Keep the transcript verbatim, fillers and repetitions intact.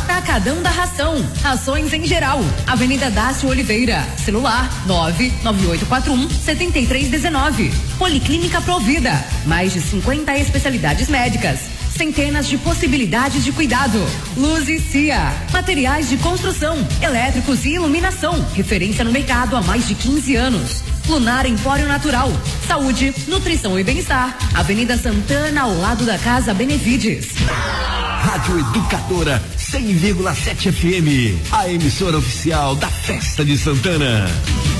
Atacadão da Ração. Rações em geral. Avenida Dácio Oliveira. Celular nove nove oito quatro um sete três um nove. Policlínica Provida. Mais de cinquenta especialidades médicas. Centenas de possibilidades de cuidado. Luz e Cia. Materiais de construção, elétricos e iluminação. Referência no mercado há mais de quinze anos. Lunar Empório Natural. Saúde, nutrição e bem-estar. Avenida Santana, ao lado da Casa Benevides. Rádio Educadora cem vírgula sete F M. A emissora oficial da Festa de Santana.